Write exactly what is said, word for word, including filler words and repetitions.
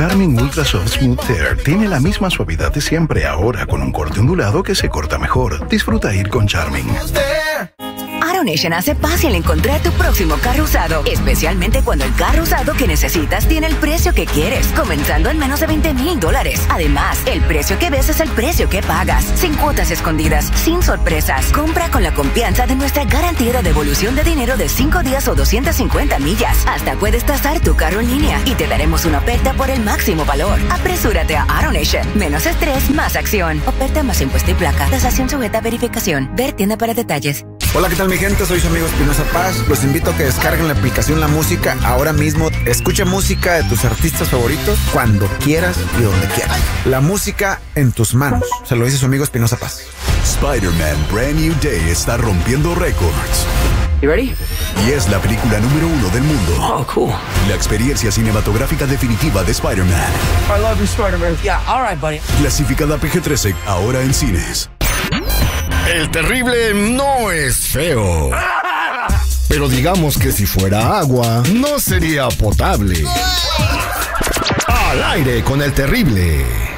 Charmin Ultra Soft Smooth Tear tiene la misma suavidad de siempre, ahora con un corte ondulado que se corta mejor. Disfruta ir con Charmin. AutoNation hace fácil encontrar tu próximo carro usado, especialmente cuando el carro usado que necesitas tiene el precio que quieres, comenzando en menos de veinte mil dólares. Además, el precio que ves es el precio que pagas, sin cuotas escondidas, sin sorpresas. Compra con la confianza de nuestra garantía de devolución de dinero de cinco días o doscientas cincuenta millas. Hasta puedes tasar tu carro en línea y te daremos una oferta por el máximo valor. Apresúrate a AutoNation. Menos estrés, más acción. Oferta más impuesto y placa. Tasación sujeta a verificación. Ver tienda para detalles. Hola, ¿qué tal mi gente? Soy su amigo Espinosa Paz. Los invito a que descarguen la aplicación La Música ahora mismo. Escucha música de tus artistas favoritos cuando quieras y donde quieras. La música en tus manos. Se lo dice su amigo Espinosa Paz. Spider-Man Brand New Day está rompiendo récords. You ready? Y es la película número uno del mundo. Oh, cool. La experiencia cinematográfica definitiva de Spider-Man. I love you, Spider-Man. Yeah, all right, buddy. Clasificada P G trece, ahora en cines. El Terrible no es feo. Pero digamos que si fuera agua, no sería potable. Al aire con El Terrible.